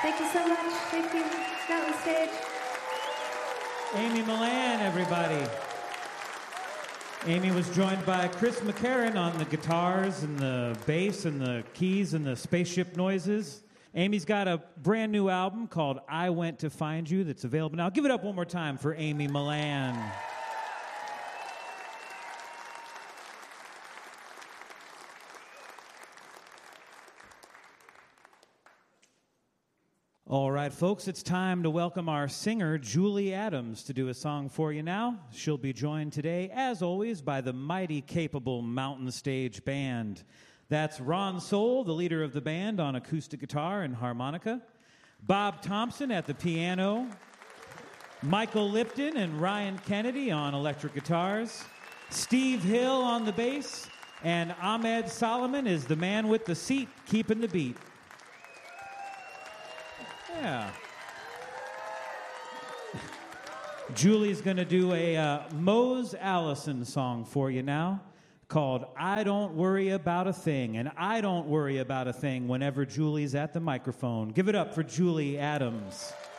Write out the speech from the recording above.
Thank you so much. Thank you. Out on stage. Amy Millan, everybody. Amy was joined by Chris McCarran on the guitars and the bass and the keys and the spaceship noises. Amy's got a brand new album called I Went to Find You that's available now. Give it up one more time for Amy Millan. All right, folks, it's time to welcome our singer, Julie Adams, to do a song for you now. She'll be joined today, as always, by the mighty capable Mountain Stage Band. That's Ron Soul, the leader of the band, on acoustic guitar and harmonica, Bob Thompson at the piano, Michael Lipton and Ryan Kennedy on electric guitars, Steve Hill on the bass, and Ahmed Solomon is the man with the seat keeping the beat. Yeah. Julie's going to do a Mose Allison song for you now called I Don't Worry About a Thing. And I don't worry about a thing whenever Julie's at the microphone. Give it up for Julie Adams.